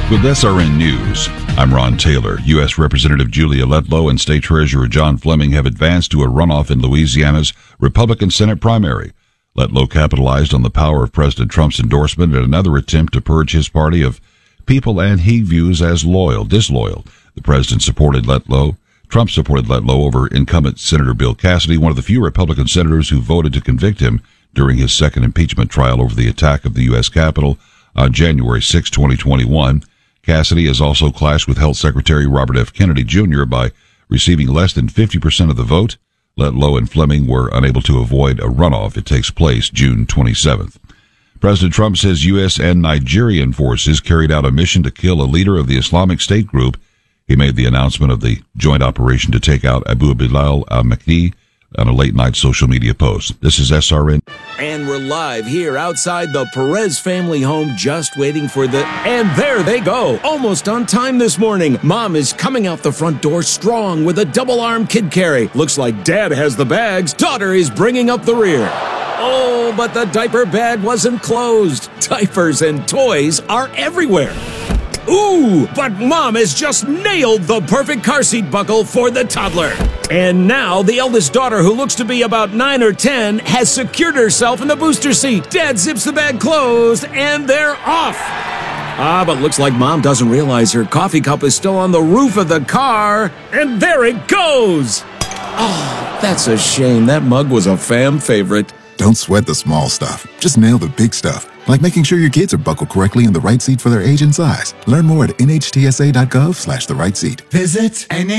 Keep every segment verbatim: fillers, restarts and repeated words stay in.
With S R N News, I'm Ron Taylor. U S. Representative Julia Letlow and State Treasurer John Fleming have advanced to a runoff in Louisiana's Republican Senate primary. Letlow capitalized on the power of President Trump's endorsement in another attempt to purge his party of people and he views as loyal, disloyal. The president supported Letlow. Trump supported Letlow over incumbent Senator Bill Cassidy, one of the few Republican senators who voted to convict him during his second impeachment trial over the attack of the U S. Capitol on January sixth, twenty twenty-one. Cassidy has also clashed with Health Secretary Robert F. Kennedy Junior by receiving less than fifty percent of the vote. Letlow and Fleming were unable to avoid a runoff. It takes place June twenty-seventh. President Trump says U S and Nigerian forces carried out a mission to kill a leader of the Islamic State group. He made the announcement of the joint operation to take out Abu Bilal al-Mahdi on a late-night social media post. This is S R N. And we're live here outside the Perez family home, just waiting for the... And there they go, almost on time this morning. Mom is coming out the front door strong with a double-arm kid carry. Looks like Dad has the bags. Daughter is bringing up the rear. Oh, but the diaper bag wasn't closed. Diapers and toys are everywhere. Ooh, but Mom has just nailed the perfect car seat buckle for the toddler. And now the eldest daughter, who looks to be about nine or ten, has secured herself in the booster seat. Dad zips the bag closed, and they're off. Ah, but looks like Mom doesn't realize her coffee cup is still on the roof of the car. And there it goes. Oh, that's a shame. That mug was a fam favorite. Don't sweat the small stuff. Just nail the big stuff. Like making sure your kids are buckled correctly in the right seat for their age and size. Learn more at nhtsa.gov slash the right seat. Visit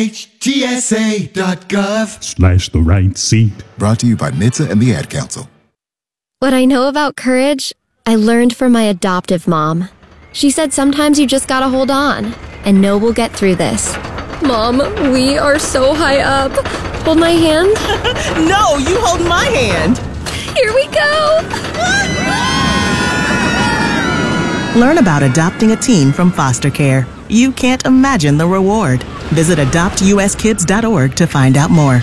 nhtsa.gov slash the right seat. Brought to you by N H T S A and the Ad Council. What I know about courage, I learned from my adoptive mom. She said sometimes you just gotta hold on and know we'll get through this. Mom, we are so high up. Hold my hand. No, you hold my hand. Here we go. Learn about adopting a teen from foster care. You can't imagine the reward. Visit adopt u s kids dot org to find out more.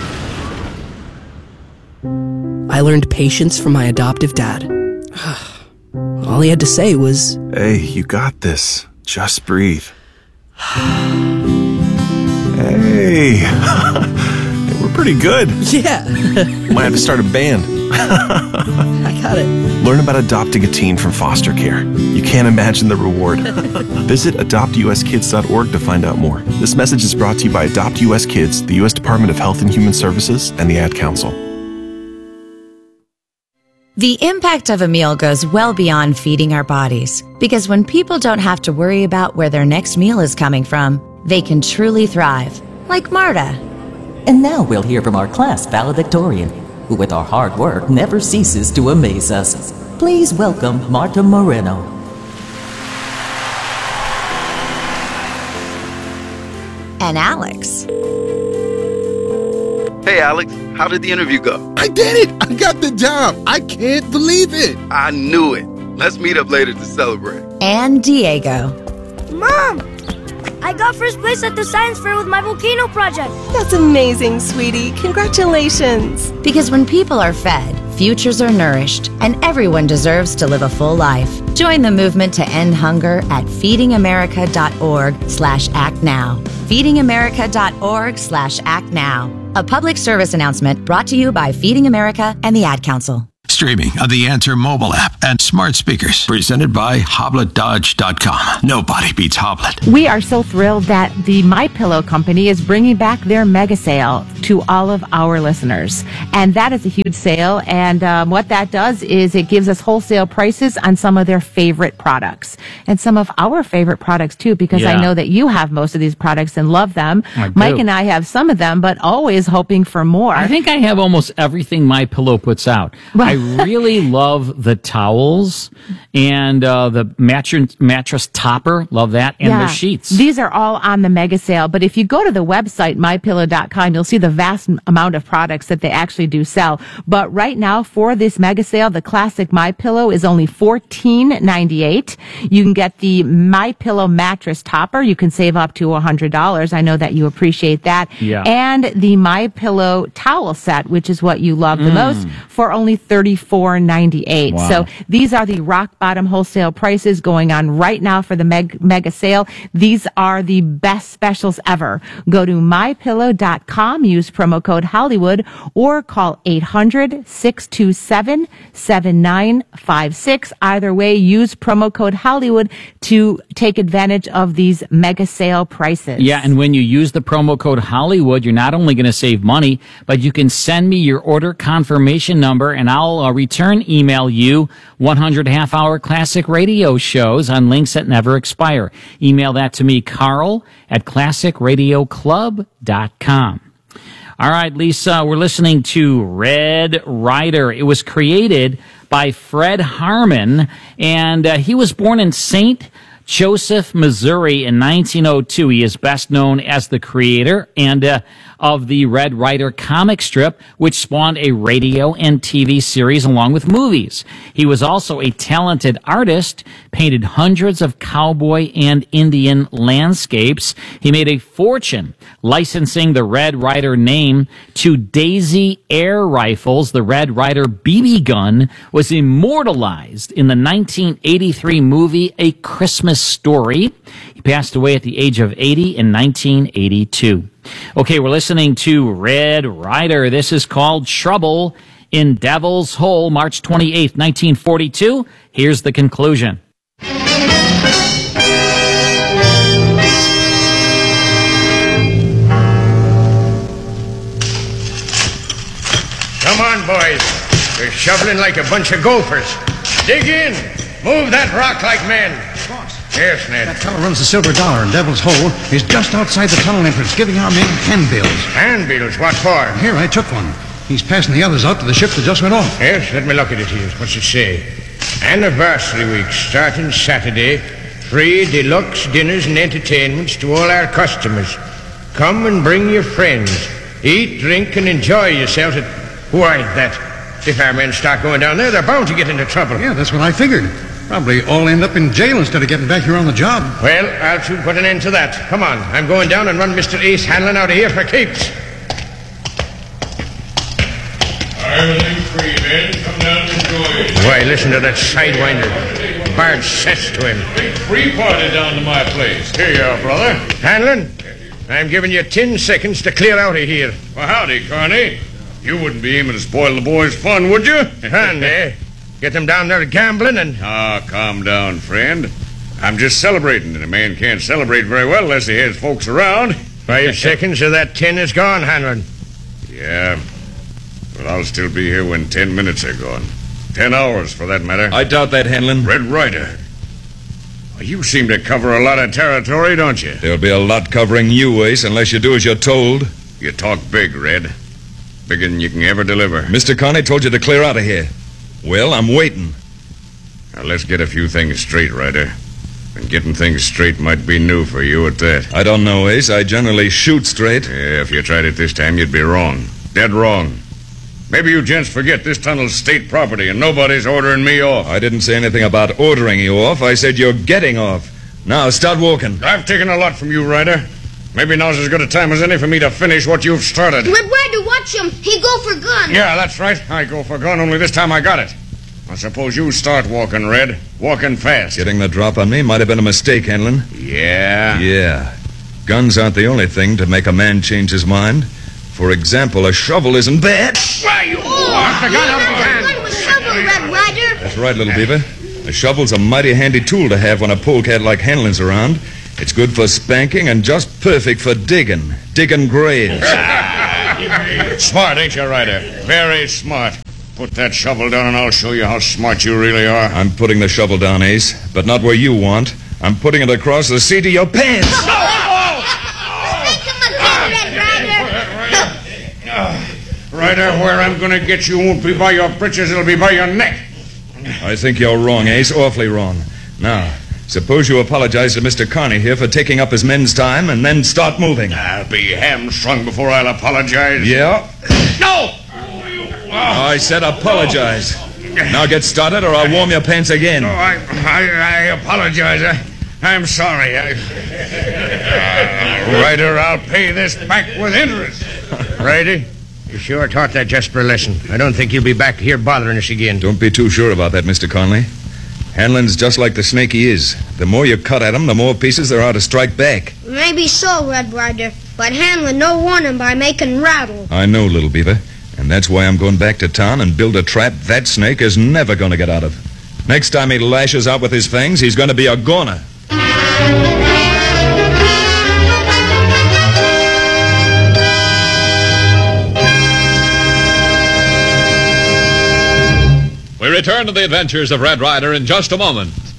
I learned patience from my adoptive dad. All he had to say was, "Hey, you got this. Just breathe." Hey, we're pretty good. Yeah. Might have to start a band. I got it. Learn about adopting a teen from foster care. You can't imagine the reward. Visit adopt u s kids dot org to find out more. This message is brought to you by Adopt U S Kids, the U S Department of Health and Human Services, and the Ad Council. The impact of a meal goes well beyond feeding our bodies, because when people don't have to worry about where their next meal is coming from, they can truly thrive, like Marta. And now we'll hear from our class valedictorian, who with our hard work never ceases to amaze us. Please welcome Marta Moreno. And Alex. Hey Alex, how did the interview go? I did it! I got the job! I can't believe it! I knew it. Let's meet up later to celebrate. And Diego. Mom! I got first place at the science fair with my volcano project. That's amazing, sweetie. Congratulations. Because when people are fed, futures are nourished, and everyone deserves to live a full life. Join the movement to end hunger at feedingamerica.org slash act now. feedingamerica.org slash act now. A public service announcement brought to you by Feeding America and the Ad Council. Streaming on the Answer mobile app and smart speakers. Presented by Hoblet Dodge dot com. Nobody beats Hoblet. We are so thrilled that the MyPillow company is bringing back their mega sale to all of our listeners. And that is a huge sale. And um, what that does is it gives us wholesale prices on some of their favorite products. And some of our favorite products, too, because yeah. I know that you have most of these products and love them. Mike and I have some of them, but always hoping for more. I think I have almost everything MyPillow puts out. I really love the towels and uh, the mattress, mattress topper. Love that. And yeah. the sheets. These are all on the mega sale. But if you go to the website, my pillow dot com, you'll see the vast amount of products that they actually do sell. But right now, for this mega sale, the classic MyPillow is only fourteen ninety-eight. You can get the MyPillow mattress topper. You can save up to one hundred dollars. I know that you appreciate that. Yeah. And the MyPillow towel set, which is what you love the mm. most, for only thirty-four thirty-four ninety-eight. Wow. So these are the rock bottom wholesale prices going on right now for the meg- mega sale. These are the best specials ever. Go to my pillow dot com, use promo code Hollywood, or call eight hundred, six two seven, seven nine five six. Either way, use promo code Hollywood to take advantage of these mega sale prices. Yeah, and when you use the promo code Hollywood, you're not only going to save money, but you can send me your order confirmation number, and I'll uh, return email you one hundred half-hour classic radio shows on links that never expire. Email that to me, Carl at classic radio club dot com. All right, Lisa, we're listening to Red Ryder. It was created by Fred Harmon, and uh, he was born in Saint Joseph, Missouri in nineteen oh two. He is best known as the creator and uh, of the Red Ryder comic strip, which spawned a radio and T V series along with movies. He was also a talented artist, painted hundreds of cowboy and Indian landscapes. He made a fortune licensing the Red Ryder name to Daisy Air Rifles. The Red Ryder B B gun was immortalized in the nineteen eighty-three movie A Christmas Story. He passed away at the age of eighty in nineteen eighty-two. Okay, we're listening to Red Ryder. This is called Trouble in Devil's Hole, March twenty-eighth, nineteen forty-two. Here's the conclusion. Come on, boys. You're shoveling like a bunch of gophers. Dig in. Move that rock like men. Yes, Ned. That fellow runs the Silver Dollar in Devil's Hole. He's just outside the tunnel entrance, giving our men handbills. Handbills? What for? Here, I took one. He's passing the others out to the ship that just went off. Yes, let me look at it here. What's it say? Anniversary week, starting Saturday. Free deluxe dinners and entertainments to all our customers. Come and bring your friends. Eat, drink, and enjoy yourselves at... Why, that... If our men start going down there, they're bound to get into trouble. Yeah, that's what I figured. Probably all end up in jail instead of getting back here on the job. Well, I'll soon put an end to that. Come on, I'm going down and run Mister Ace Hanlon out of here for keeps. Everything's free, men. Come down and enjoy it. Why, listen to that sidewinder. Bard says to him. Big free party down to my place. Here you are, brother. Hanlon, I'm giving you ten seconds to clear out of here. Well, howdy, Carney. You wouldn't be aiming to spoil the boys' fun, would you? Fun, eh? Get them down there gambling and... Ah, calm down, friend. I'm just celebrating, and a man can't celebrate very well unless he has folks around. Five seconds of that ten is gone, Hanlon. Yeah, but I'll still be here when ten minutes are gone. Ten hours, for that matter. I doubt that, Hanlon. Red Ryder. Well, you seem to cover a lot of territory, don't you? There'll be a lot covering you, Ace, unless you do as you're told. You talk big, Red. Bigger than you can ever deliver. Mister Carney told you to clear out of here. Well, I'm waiting. Now, let's get a few things straight, Ryder. And getting things straight might be new for you at that. I don't know, Ace. I generally shoot straight. Yeah, if you tried it this time, you'd be wrong. Dead wrong. Maybe you gents forget this tunnel's state property and nobody's ordering me off. I didn't say anything about ordering you off. I said you're getting off. Now, start walking. I've taken a lot from you, Ryder. Maybe now's as good a time as any for me to finish what you've started. Red Ryder, watch him. He go for gun. Yeah, that's right. I go for gun, only this time I got it. I suppose you start walking, Red. Walking fast. Getting the drop on me might have been a mistake, Hanlon. Yeah? Yeah. Guns aren't the only thing to make a man change his mind. For example, a shovel isn't bad. Why, you... Oh, Knock the gun out of his hand. Gun with shovel, Red Ryder. That's right, little beaver. A shovel's a mighty handy tool to have when a polecat like Hanlon's around. It's good for spanking and just perfect for digging. Digging graves. Smart, ain't you, Ryder? Very smart. Put that shovel down and I'll show you how smart you really are. I'm putting the shovel down, Ace, but not where you want. I'm putting it across the seat of your pants. Make him again, Red Ryder. Ryder, where I'm going to get you won't be by your britches, it'll be by your neck. I think you're wrong, Ace. Awfully wrong. Now, suppose you apologize to Mister Carney here for taking up his men's time and then start moving. I'll be hamstrung before I'll apologize. Yeah? No! I said apologize. Now get started or I'll warm your pants again. Oh, I, I, I apologize. I, I'm sorry. I... Uh, Ryder, I'll pay this back with interest. Ready? You sure taught that Jesper a lesson. I don't think he'll be back here bothering us again. Don't be too sure about that, Mister Conley. Hanlon's just like the snake he is. The more you cut at him, the more pieces there are to strike back. Maybe so, Red Ryder, but Hanlon no warn him by making rattle. I know, little beaver, and that's why I'm going back to town and build a trap that snake is never going to get out of. Next time he lashes out with his fangs, he's going to be a goner. We return to the adventures of Red Ryder in just a moment.